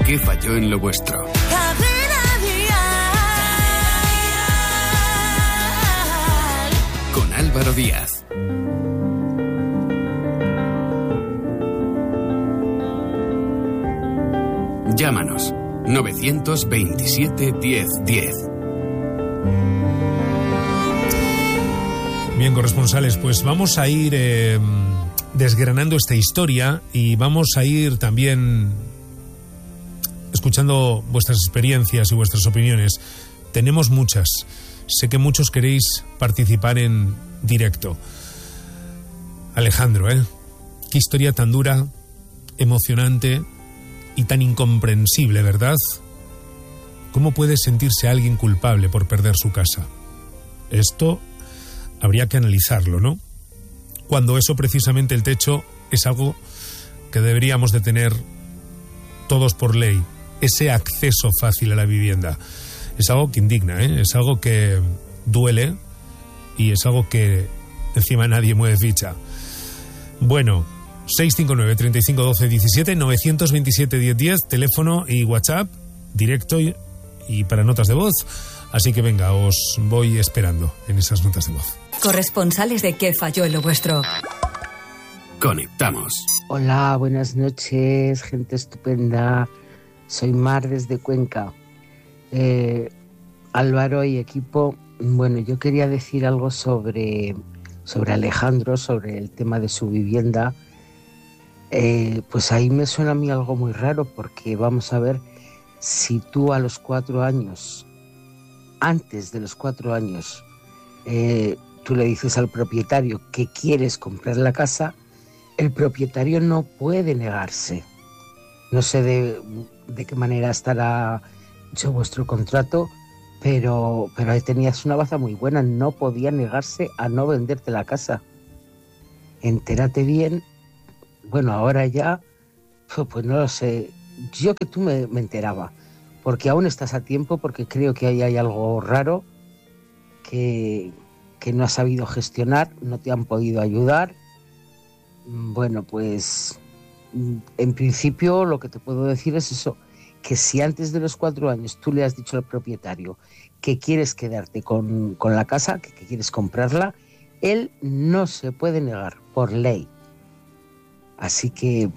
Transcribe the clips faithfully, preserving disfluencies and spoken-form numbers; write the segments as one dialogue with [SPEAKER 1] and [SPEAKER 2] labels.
[SPEAKER 1] ¿Qué falló en lo vuestro? Con Álvaro Díaz. Llámanos novecientos veintisiete diez diez.
[SPEAKER 2] Bien, corresponsales, pues vamos a ir eh, desgranando esta historia y vamos a ir también escuchando vuestras experiencias y vuestras opiniones. Tenemos muchas. Sé que muchos queréis participar en directo. Alejandro, ¿eh? Qué historia tan dura, emocionante y tan incomprensible, ¿verdad? ¿Cómo puede sentirse alguien culpable por perder su casa? Esto habría que analizarlo, ¿no? Cuando eso, precisamente el techo, es algo que deberíamos de tener todos por ley. Ese acceso fácil a la vivienda. Es algo que indigna, ¿eh? Es algo que duele y es algo que encima nadie mueve ficha. Bueno, seis cinco nueve, treinta y cinco, doce, diecisiete, novecientos veintisiete, diez diez, teléfono y WhatsApp, directo y, y para notas de voz. Así que venga, os voy esperando en esas notas de voz.
[SPEAKER 3] Corresponsales de ¿Qué falló en lo vuestro?
[SPEAKER 1] Conectamos.
[SPEAKER 4] Hola, buenas noches, gente estupenda. Soy Mar desde Cuenca. Eh, Álvaro y equipo, bueno, yo quería decir algo sobre, sobre Alejandro, sobre el tema de su vivienda. Eh, pues ahí me suena a mí algo muy raro, porque vamos a ver, si tú a los cuatro años, antes de los cuatro años, eh, tú le dices al propietario que quieres comprar la casa, el propietario no puede negarse. No sé de, de qué manera estará hecho vuestro contrato, pero, pero ahí tenías una baza muy buena, no podía negarse a no venderte la casa. Entérate bien. Bueno, ahora ya, pues no lo sé, yo que tú me, me enteraba, porque aún estás a tiempo, porque creo que ahí hay algo raro que, que no has sabido gestionar, no te han podido ayudar. Bueno, pues en principio lo que te puedo decir es eso, que si antes de los cuatro años tú le has dicho al propietario que quieres quedarte con, con la casa, que, que quieres comprarla, él no se puede negar por ley. Así que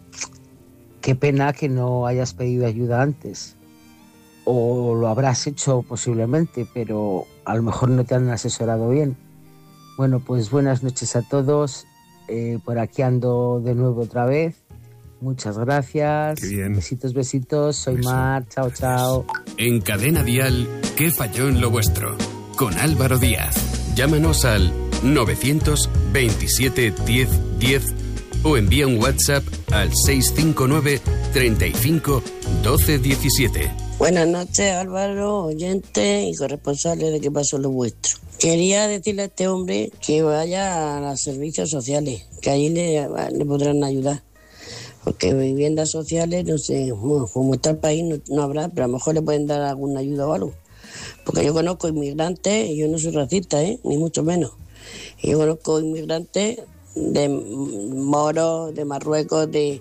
[SPEAKER 4] qué pena que no hayas pedido ayuda antes, o lo habrás hecho posiblemente, pero a lo mejor no te han asesorado bien. Bueno, pues buenas noches a todos, eh, por aquí ando de nuevo otra vez. Muchas gracias.
[SPEAKER 2] Qué bien.
[SPEAKER 4] Besitos, besitos. Soy
[SPEAKER 2] Eso.
[SPEAKER 4] Mar. Chao, chao.
[SPEAKER 1] En Cadena Dial, ¿Qué falló en lo vuestro? Con Álvaro Díaz. Llámanos al novecientos veintisiete diez diez o envía un WhatsApp al seis cinco nueve, treinta y cinco, doce diecisiete.
[SPEAKER 5] Buenas noches, Álvaro, oyente y corresponsable de ¿Qué pasó en lo vuestro? Quería decirle a este hombre que vaya a los servicios sociales, que allí le, le podrán ayudar. Porque viviendas sociales, no sé, bueno, como está el país no, no habrá, pero a lo mejor le pueden dar alguna ayuda o algo. Porque yo conozco inmigrantes, y yo no soy racista, ¿eh? Ni mucho menos. Y yo conozco inmigrantes de moros, de Marruecos, de,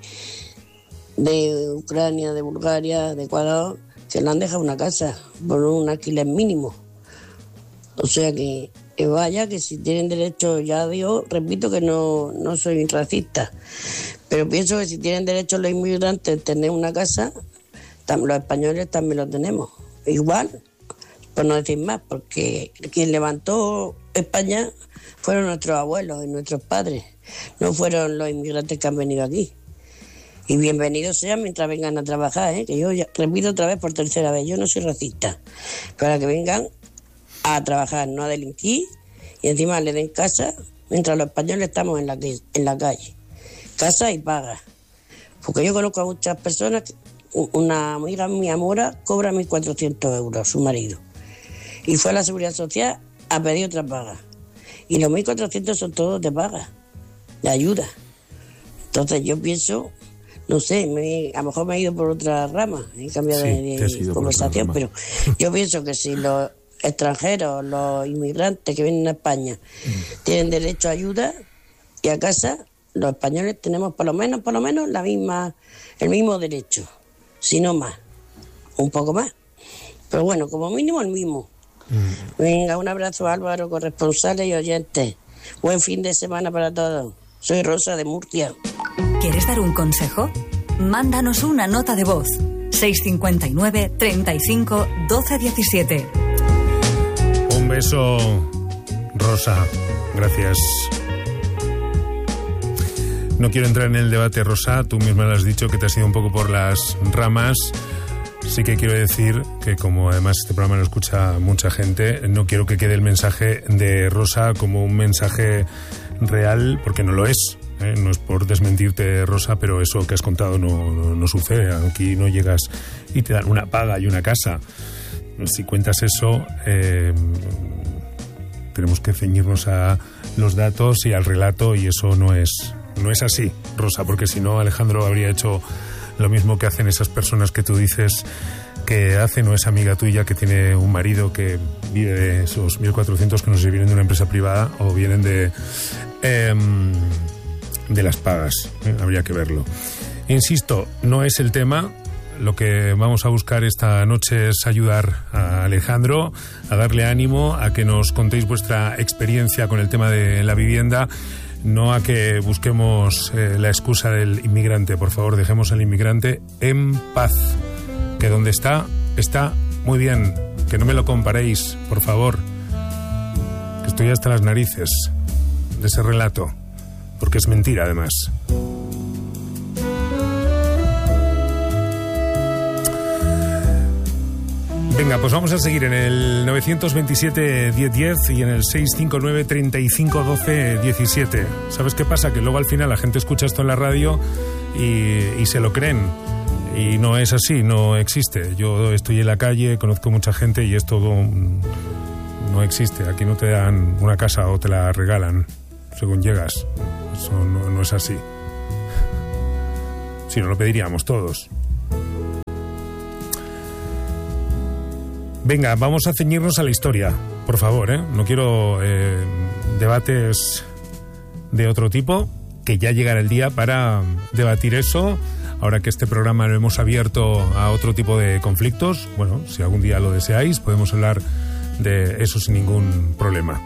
[SPEAKER 5] de Ucrania, de Bulgaria, de Ecuador, que le han dejado una casa por un alquiler mínimo. O sea que, que vaya, que si tienen derecho, ya digo, repito que no, no soy racista, pero pienso que si tienen derecho los inmigrantes a tener una casa, tam, los españoles también lo tenemos. Igual, por no decir más, porque quien levantó España fueron nuestros abuelos y nuestros padres, no fueron los inmigrantes que han venido aquí. Y bienvenidos sean mientras vengan a trabajar, ¿eh? Que yo ya, repito otra vez por tercera vez, yo no soy racista, para que vengan a trabajar, no a delinquir, y encima le den casa, mientras los españoles estamos en la, en la calle. Casa y paga. Porque yo conozco a muchas personas, una amiga mía Mora cobra mil cuatrocientos euros, su marido, y fue a la Seguridad Social a pedir otra paga. Y los mil cuatrocientos son todos de paga, de ayuda. Entonces yo pienso, no sé, me, a lo mejor me he ido por otra rama, he cambiado sí, de, de conversación, pero yo pienso que si los extranjeros, los inmigrantes que vienen a España mm. tienen derecho a ayuda y a casa, los españoles tenemos por lo menos, por lo menos la misma, el mismo derecho. si no más, un poco más. Pero bueno, como mínimo el mismo. Mm. Venga, un abrazo, Álvaro, corresponsales y oyentes. Buen fin de semana para todos. Soy Rosa de Murcia.
[SPEAKER 3] ¿Quieres dar un consejo? Mándanos una nota de voz. seis cinco nueve, treinta y cinco, doce diecisiete.
[SPEAKER 2] Un beso, Rosa. Gracias. No quiero entrar en el debate, Rosa. Tú misma lo has dicho, que te has ido un poco por las ramas. Sí que quiero decir que, como además este programa lo escucha mucha gente, no quiero que quede el mensaje de Rosa como un mensaje real, porque no lo es. ¿eh? No es por desmentirte, Rosa, pero eso que has contado no, no, no sucede. Aquí no llegas y te dan una paga y una casa. Si cuentas eso, eh, tenemos que ceñirnos a los datos y al relato, y eso no es, no es así, Rosa, porque si no, Alejandro habría hecho lo mismo que hacen esas personas que tú dices que hacen, o esa amiga tuya que tiene un marido que vive de esos mil cuatrocientos que no sé si vienen de una empresa privada o vienen de eh, de las pagas. ¿eh? Habría que verlo. Insisto, no es el tema. Lo que vamos a buscar esta noche es ayudar a Alejandro, a darle ánimo, a que nos contéis vuestra experiencia con el tema de la vivienda. No a que busquemos eh, la excusa del inmigrante. Por favor, dejemos al inmigrante en paz. Que donde está, está muy bien. Que no me lo comparéis, por favor. Que estoy hasta las narices de ese relato. Porque es mentira, además. Venga, pues vamos a seguir en el novecientos veintisiete diez diez y en el seiscientos cincuenta y nueve treinta y cinco doce diecisiete. ¿Sabes qué pasa? Que luego al final la gente escucha esto en la radio y, y se lo creen. Y no es así, no existe. Yo estoy en la calle, conozco mucha gente y esto no, no existe. Aquí no te dan una casa o te la regalan según llegas. Eso no, no es así. Si no, lo pediríamos todos. Venga, vamos a ceñirnos a la historia, por favor, ¿eh? No quiero eh, debates de otro tipo, que ya llegará el día para debatir eso. Ahora que este programa lo hemos abierto a otro tipo de conflictos, bueno, si algún día lo deseáis, podemos hablar de eso sin ningún problema.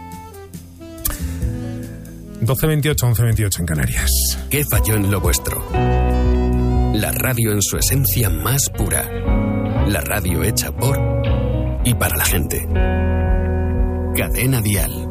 [SPEAKER 2] doce veintiocho, once veintiocho en Canarias.
[SPEAKER 1] ¿Qué falló en lo vuestro? La radio en su esencia más pura. La radio hecha por y para la gente. Cadena Dial.